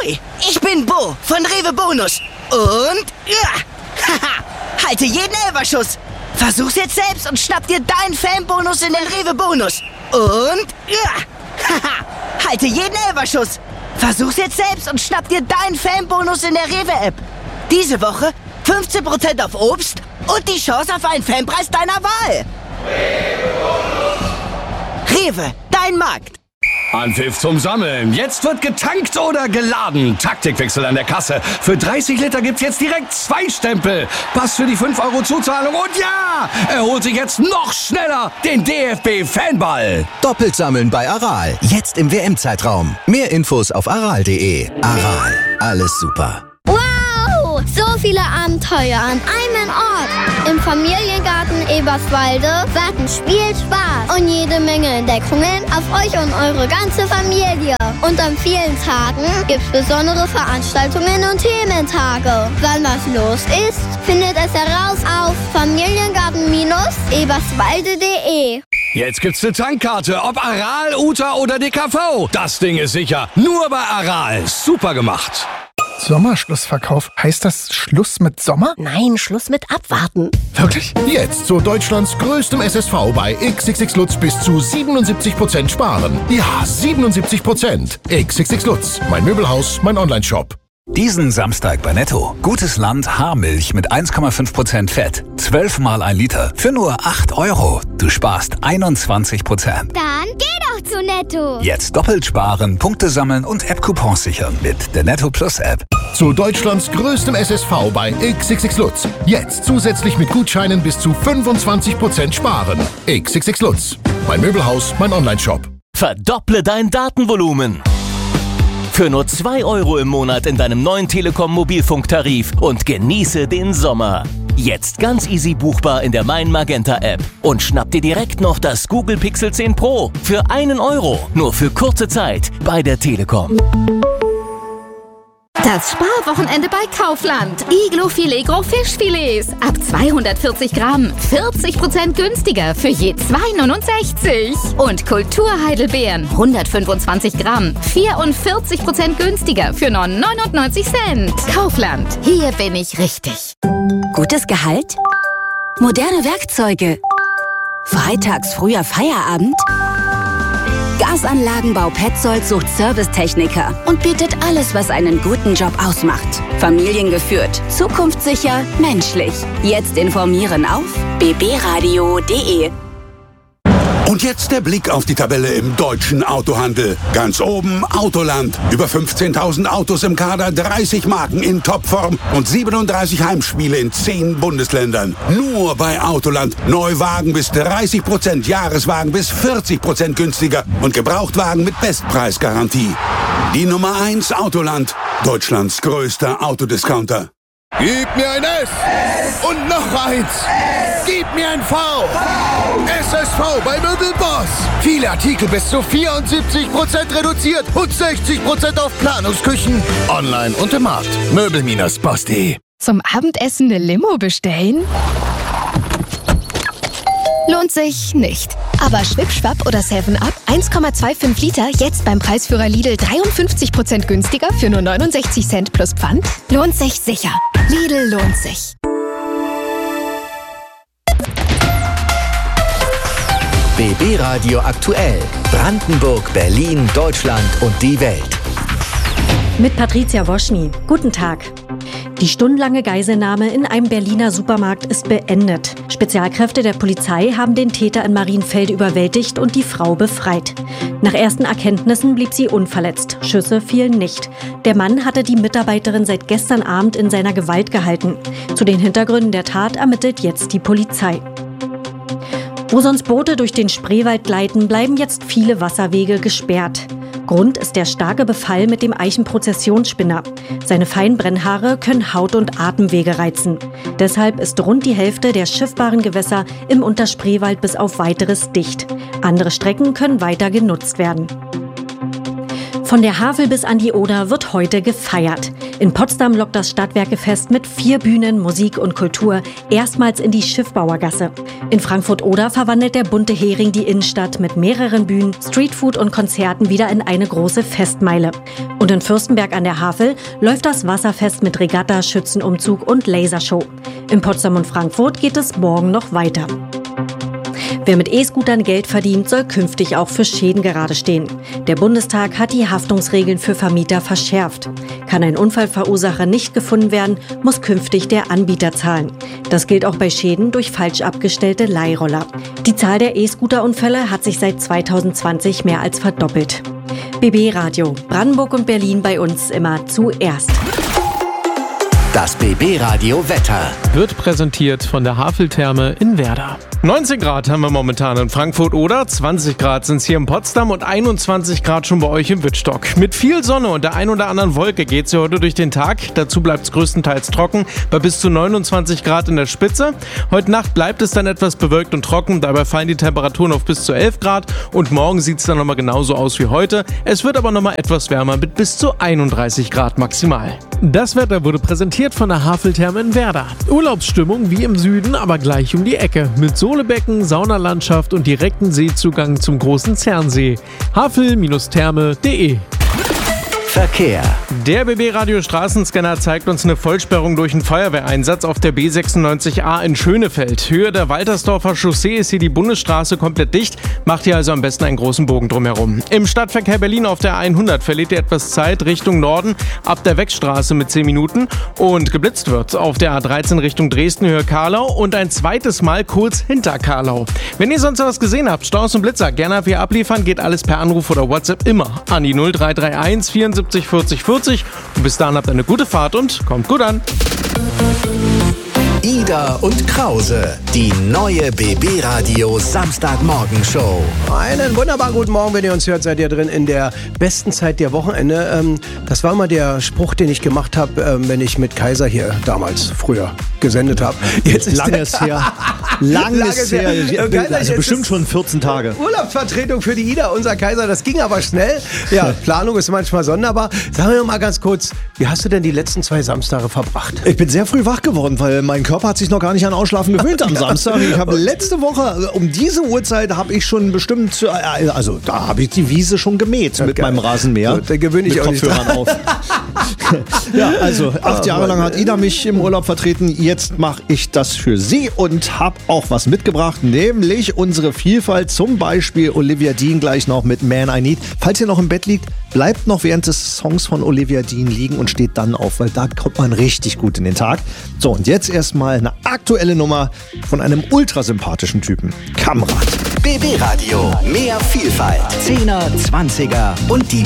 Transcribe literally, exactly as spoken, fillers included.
Hi, ich bin Bo von Rewe Bonus. Und, ja, haha, halte jeden Elferschuss. Versuch's jetzt selbst und schnapp dir deinen Fanbonus in den Rewe Bonus. Und, ja, haha, halte jeden Elferschuss. Versuch's jetzt selbst und schnapp dir deinen Fanbonus in der Rewe-App. Diese Woche fünfzehn Prozent auf Obst und die Chance auf einen Fanpreis deiner Wahl. Rewe, dein Markt. Anpfiff zum Sammeln. Jetzt wird getankt oder geladen. Taktikwechsel an der Kasse. Für dreißig Liter gibt's jetzt direkt zwei Stempel. Pass für die fünf Euro Zuzahlung. Und ja, er holt sich jetzt noch schneller den D F B-Fanball. Doppelt sammeln bei Aral. Jetzt im W M-Zeitraum. Mehr Infos auf aral punkt de. Aral. Alles super. Wow! So viele Abenteuer an einem Ort. Im Familiengarten Eberswalde warten Spiel, Spaß und jede Menge Entdeckungen auf euch und eure ganze Familie. Und an vielen Tagen gibt's besondere Veranstaltungen und Thementage. Wann was los ist, findet es heraus auf familiengarten eberswalde punkt de. Jetzt gibt's eine Tankkarte, ob Aral, Uta oder D K V. Das Ding ist sicher. Nur bei Aral. Super gemacht. Sommerschlussverkauf. Heißt das Schluss mit Sommer? Nein, Schluss mit Abwarten. Wirklich? Jetzt zu Deutschlands größtem S S V bei X X X Lutz bis zu siebenundsiebzig Prozent sparen. Ja, siebenundsiebzig Prozent. X X X Lutz. Mein Möbelhaus, mein Onlineshop. Diesen Samstag bei Netto. Gutes Land Haarmilch mit eins Komma fünf Prozent Fett. zwölf mal ein Liter. Für nur acht Euro. Du sparst einundzwanzig Prozent. Dann geh doch zu Netto. Jetzt doppelt sparen, Punkte sammeln und App-Coupons sichern mit der Netto Plus App. Zu Deutschlands größtem S S V bei X X X Lutz. Jetzt zusätzlich mit Gutscheinen bis zu fünfundzwanzig Prozent sparen. X X X Lutz. Mein Möbelhaus, mein Onlineshop. Verdopple dein Datenvolumen. Für nur zwei Euro im Monat in deinem neuen Telekom-Mobilfunktarif und genieße den Sommer. Jetzt ganz easy buchbar in der Mein Magenta App. Und schnapp dir direkt noch das Google Pixel zehn Pro für einen Euro. Nur für kurze Zeit bei der Telekom. Das Sparwochenende bei Kaufland. Iglo Filet Gros Fischfilets. Ab zweihundertvierzig Gramm. vierzig Prozent günstiger für je zwei neunundsechzig. Und Kulturheidelbeeren. hundertfünfundzwanzig Gramm. vierundvierzig Prozent günstiger für nur neunundneunzig Cent. Kaufland. Hier bin ich richtig. Gutes Gehalt? Moderne Werkzeuge? Freitags früher Feierabend? Gasanlagenbau Petzold sucht Servicetechniker und bietet alles, was einen guten Job ausmacht. Familiengeführt, zukunftssicher, menschlich. Jetzt informieren auf b b radio punkt de. Und jetzt der Blick auf die Tabelle im deutschen Autohandel. Ganz oben Autoland. Über fünfzehntausend Autos im Kader, dreißig Marken in Topform und siebenunddreißig Heimspiele in zehn Bundesländern. Nur bei Autoland. Neuwagen bis dreißig Prozent, Jahreswagen bis vierzig Prozent günstiger und Gebrauchtwagen mit Bestpreisgarantie. Die Nummer eins Autoland. Deutschlands größter Autodiscounter. Gib mir ein S und noch eins. Gib mir ein V. S S V bei Möbelboss. Viele Artikel bis zu vierundsiebzig Prozent reduziert und sechzig Prozent auf Planungsküchen. Online und im Markt. Möbel Boss punkt de. Zum Abendessen eine Limo bestellen? Lohnt sich nicht. Aber Schwipschwapp oder seven up eins Komma fünfundzwanzig Liter jetzt beim Preisführer Lidl dreiundfünfzig Prozent günstiger für nur neunundsechzig Cent plus Pfand? Lohnt sich sicher. Lidl lohnt sich. B B Radio aktuell. Brandenburg, Berlin, Deutschland und die Welt. Mit Patricia Woschny. Guten Tag. Die stundenlange Geiselnahme in einem Berliner Supermarkt ist beendet. Spezialkräfte der Polizei haben den Täter in Marienfelde überwältigt und die Frau befreit. Nach ersten Erkenntnissen blieb sie unverletzt. Schüsse fielen nicht. Der Mann hatte die Mitarbeiterin seit gestern Abend in seiner Gewalt gehalten. Zu den Hintergründen der Tat ermittelt jetzt die Polizei. Wo sonst Boote durch den Spreewald gleiten, bleiben jetzt viele Wasserwege gesperrt. Grund ist der starke Befall mit dem Eichenprozessionsspinner. Seine feinen Brennhaare können Haut- und Atemwege reizen. Deshalb ist rund die Hälfte der schiffbaren Gewässer im Unterspreewald bis auf Weiteres dicht. Andere Strecken können weiter genutzt werden. Von der Havel bis an die Oder wird heute gefeiert. In Potsdam lockt das Stadtwerkefest mit vier Bühnen, Musik und Kultur erstmals in die Schiffbauergasse. In Frankfurt-Oder verwandelt der bunte Hering die Innenstadt mit mehreren Bühnen, Streetfood und Konzerten wieder in eine große Festmeile. Und in Fürstenberg an der Havel läuft das Wasserfest mit Regatta, Schützenumzug und Lasershow. In Potsdam und Frankfurt geht es morgen noch weiter. Wer mit E-Scootern Geld verdient, soll künftig auch für Schäden gerade stehen. Der Bundestag hat die Haftungsregeln für Vermieter verschärft. Kann ein Unfallverursacher nicht gefunden werden, muss künftig der Anbieter zahlen. Das gilt auch bei Schäden durch falsch abgestellte Leihroller. Die Zahl der E-Scooter-Unfälle hat sich seit zweitausendzwanzig mehr als verdoppelt. B B Radio, Brandenburg und Berlin bei uns immer zuerst. Das B B Radio Wetter wird präsentiert von der Haveltherme in Werder. neunzehn Grad haben wir momentan in Frankfurt oder zwanzig Grad sind es hier in Potsdam und einundzwanzig Grad schon bei euch in Wittstock. Mit viel Sonne und der ein oder anderen Wolke geht es hier heute durch den Tag. Dazu bleibt es größtenteils trocken bei bis zu neunundzwanzig Grad in der Spitze. Heute Nacht bleibt es dann etwas bewölkt und trocken. Dabei fallen die Temperaturen auf bis zu elf Grad und morgen sieht es dann nochmal genauso aus wie heute. Es wird aber nochmal etwas wärmer mit bis zu einunddreißig Grad maximal. Das Wetter wurde präsentiert von der Haveltherme in Werder. Urlaubsstimmung wie im Süden, aber gleich um die Ecke. Mit Solebecken, Saunalandschaft und direkten Seezugang zum großen Zernsee. havel Therme punkt de Verkehr. Der B B-Radio Straßenscanner zeigt uns eine Vollsperrung durch einen Feuerwehreinsatz auf der B sechsundneunzig A in Schönefeld. Höhe der Waltersdorfer Chaussee ist hier die Bundesstraße komplett dicht. Macht hier also am besten einen großen Bogen drumherum. Im Stadtverkehr Berlin auf der hundert verliert ihr etwas Zeit Richtung Norden ab der Weckstraße mit zehn Minuten. Und geblitzt wird auf der A dreizehn Richtung Dresden Höhe Karlau und ein zweites Mal kurz hinter Karlau. Wenn ihr sonst was gesehen habt, Staus und Blitzer, gerne ab hier abliefern, geht alles per Anruf oder WhatsApp immer an die null drei drei eins vierundsiebzig vierzig vierzig. Und bis dahin habt ihr eine gute Fahrt und kommt gut an. Ida und Krause, die neue B B-Radio Samstagmorgen-Show. Einen wunderbaren guten Morgen, wenn ihr uns hört, seid ihr drin in der besten Zeit der Wochenende. Ähm, das war mal der Spruch, den ich gemacht habe, ähm, wenn ich mit Kaiser hier damals, früher, gesendet habe. Jetzt ist Langes her. Langes her. her. Also bestimmt schon vierzehn Tage. Urlaubsvertretung für die Ida, unser Kaiser, das ging aber schnell. Ja, Planung ist manchmal sonderbar. Sag mir mal ganz kurz, wie hast du denn die letzten zwei Samstage verbracht? Ich bin sehr früh wach geworden, weil mein Körper hat sich noch gar nicht an Ausschlafen gewöhnt am Samstag. Ich habe letzte Woche um diese Uhrzeit habe ich schon bestimmt, also da habe ich die Wiese schon gemäht mit meinem Rasenmäher. Da gewöhne ich mit auch Kopfhörern auf. Ja, also acht Jahre lang hat Ida mich im Urlaub vertreten. Jetzt mache ich das für sie und habe auch was mitgebracht, nämlich unsere Vielfalt. Zum Beispiel Olivia Dean gleich noch mit Man I Need. Falls ihr noch im Bett liegt, bleibt noch während des Songs von Olivia Dean liegen und steht dann auf, weil da kommt man richtig gut in den Tag. So, und jetzt erstmal eine aktuelle Nummer von einem ultrasympathischen Typen. Kamrat. B B-Radio, mehr Vielfalt. Zehner, Zwanziger und die